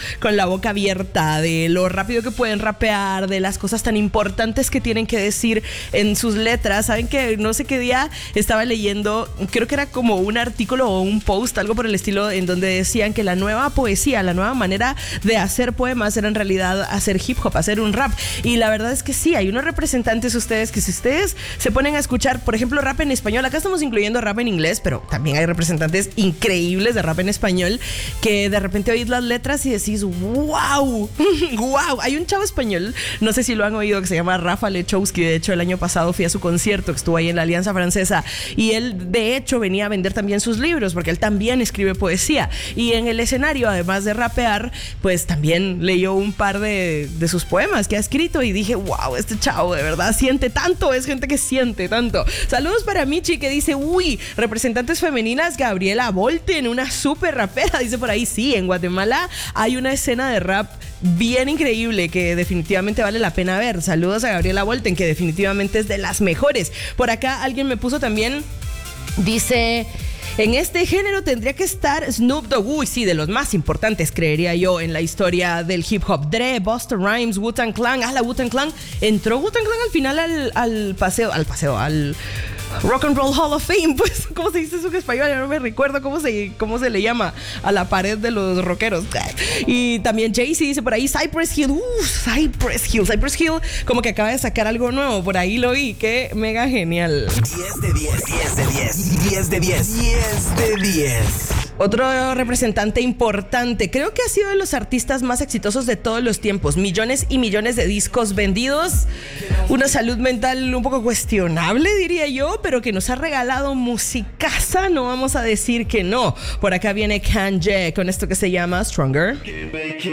con la boca abierta de lo rápido que pueden rapear, de las cosas tan importantes que tienen que decir en sus letras. Saben que no sé qué día estaba leyendo, creo que era como un artículo o un post, algo por el estilo, en donde decían que la nueva poesía, la nueva manera de hacer poemas era en realidad hacer hip hop, hacer un rap. Y la verdad es que sí, hay unos representantes ustedes que si ustedes se ponen a escuchar, por ejemplo, rap en español, acá estamos incluyendo rap en inglés, pero también hay representantes increíbles de rap en español que de repente oís las letras y decís wow, wow. Hay un chavo español, no sé si lo han oído, que se llama Rafa Lechowski. De hecho, el año pasado fui a su concierto, que estuvo ahí en la Alianza Francesa, y él de hecho venía a vender también sus libros, porque él también escribe poesía, y en el escenario, además de rapear, pues también leyó un par de sus poemas que ha escrito, y dije, wow, este chavo de verdad siente tanto, es gente que siente tanto. Saludos para Michi, que dice, uy, representantes femeninas, Gabriela Volten, una súper rapera, dice por ahí. Sí, en Guatemala hay una escena de rap bien increíble que definitivamente vale la pena ver. Saludos a Gabriela Volten, que definitivamente es de las mejores. Por acá alguien me puso también, dice, en este género tendría que estar Snoop Dogg. Uy, sí, de los más importantes, creería yo, en la historia del hip hop. Dre, Busta Rhymes, Wu-Tang Clan. La Wu-Tang Clan. Entró Wu-Tang Clan al final al Rock and Roll Hall of Fame. Pues, ¿cómo se dice eso en español? Ya no me recuerdo cómo se le llama a la pared de los rockeros. Y también Jay-Z dice por ahí, Cypress Hill. Cypress Hill, como que acaba de sacar algo nuevo. Por ahí lo vi. Qué mega genial. 10 de 10, 10 de 10, 10 de 10, 10 de 10. Otro representante importante, creo que ha sido de los artistas más exitosos de todos los tiempos. Millones y millones de discos vendidos. Una salud mental un poco cuestionable, diría yo, pero que nos ha regalado musicaza, no vamos a decir que no. Por acá viene Kanye con esto que se llama Stronger.